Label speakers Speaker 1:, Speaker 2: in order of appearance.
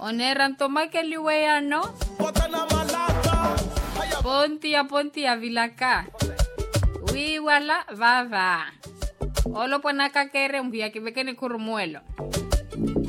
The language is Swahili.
Speaker 1: Oneran tomake liwea no. Ponti ya vilaka. Wi wala vava. Olo ponaka kere mbia kivekeni kurumuelo.